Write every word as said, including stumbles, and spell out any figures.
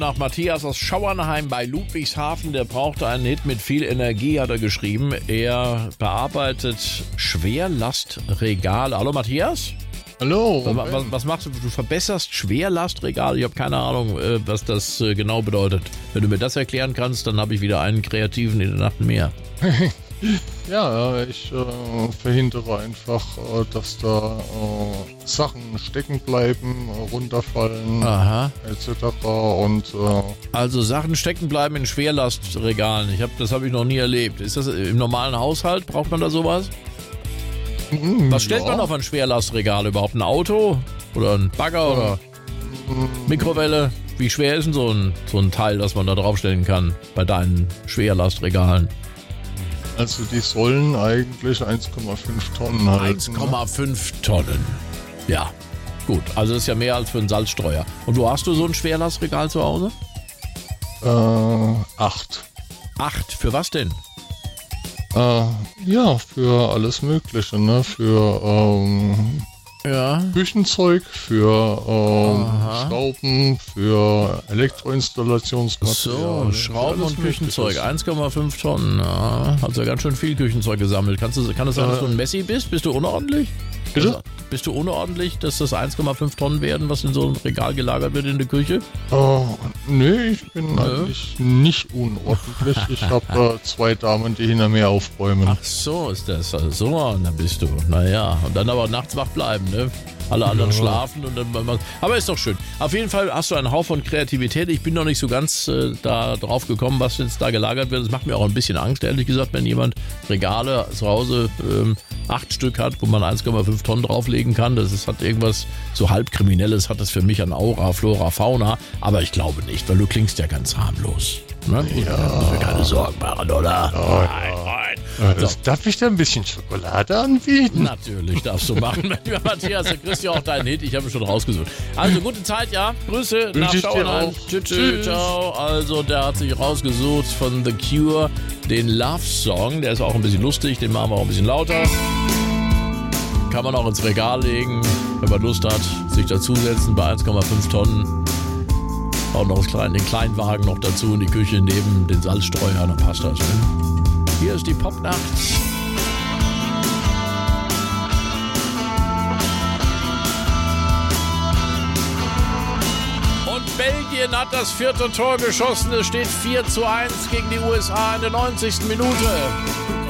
Nach Matthias aus Schauernheim bei Ludwigshafen, der brauchte einen Hit mit viel Energie, hat er geschrieben. Er bearbeitet Schwerlastregale. Hallo Matthias? Hallo. Was, was, was machst du? Du verbesserst Schwerlastregale? Ich habe keine Ahnung, was das genau bedeutet. Wenn du mir das erklären kannst, dann habe ich wieder einen Kreativen in der Nacht mehr. Ja, ich äh, verhindere einfach, äh, dass da äh, Sachen stecken bleiben, äh, runterfallen, Aha. et cetera. Und äh, also Sachen stecken bleiben in Schwerlastregalen. Ich hab, das habe ich noch nie erlebt. Ist das im normalen Haushalt? Braucht man da sowas? mh, Was stellt ja. man auf ein Schwerlastregal überhaupt? Ein Auto? Oder ein Bagger? Oder Mikrowelle? Wie schwer ist denn so ein, so ein Teil, das man da draufstellen kann bei deinen Schwerlastregalen? Also die sollen eigentlich eins Komma fünf Tonnen halten. eins Komma fünf Tonnen. Ja, gut. Also das ist ja mehr als für einen Salzstreuer. Und wo hast du so ein Schwerlastregal zu Hause? Äh, acht. Acht. Für was denn? Äh, ja, für alles Mögliche, ne? Für ähm, Ja. Küchenzeug, für ähm, Aha. Schrauben, für Elektroinstallationsmaterial. So, Schrauben und Küchenzeug. eins Komma fünf Tonnen. Ja, hast ja ganz schön viel Küchenzeug gesammelt. Kannst du, kann es sein, dass du ein Messi bist? Bist du unordentlich? Bitte? Also, bist du unordentlich, dass das eins Komma fünf Tonnen werden, was in so einem Regal gelagert wird in der Küche? Oh, nee, ich bin eigentlich nicht unordentlich. Ich habe äh, zwei Damen, die hinter mir aufräumen. Ach so, ist das so, und dann bist du. Naja, und dann aber nachts wach bleiben, ne? Alle anderen Ja. schlafen und dann. Aber ist doch schön. Auf jeden Fall hast du einen Hauch von Kreativität. Ich bin noch nicht so ganz äh, da drauf gekommen, was jetzt da gelagert wird. Das macht mir auch ein bisschen Angst, ehrlich gesagt, wenn jemand Regale zu Hause ähm, acht Stück hat, wo man eins Komma fünf Tonnen drauflegen kann. Das ist, hat irgendwas so halb Kriminelles, hat das für mich an Aura, Flora, Fauna. Aber ich glaube nicht, weil du klingst ja ganz harmlos. Ne? Ja. Da müssen wir keine Sorgen machen, oder? Ja, nein, ja. nein. Äh, So. Darf ich da ein bisschen Schokolade anbieten? Natürlich darfst du machen. Lieber Matthias, du kriegst ja auch deinen Hit. Ich habe ihn schon rausgesucht. Also, gute Zeit, ja. Grüße nach ich dir Schauernheim. auch. Tschüss, tschüss, Tschüss. ciao. Also, der hat sich rausgesucht von The Cure den Love Song. Der ist auch ein bisschen lustig. Den machen wir auch ein bisschen lauter. Kann man auch ins Regal legen, wenn man Lust hat. Sich dazusetzen bei eins Komma fünf Tonnen. Auch noch das kleine, den Kleinwagen noch dazu in die Küche neben den Salzstreuer. Dann passt das. Ne? Hier ist die Popnacht. Und Belgien hat das vierte Tor geschossen. Es steht vier zu eins gegen die U S A in der neunzigsten Minute.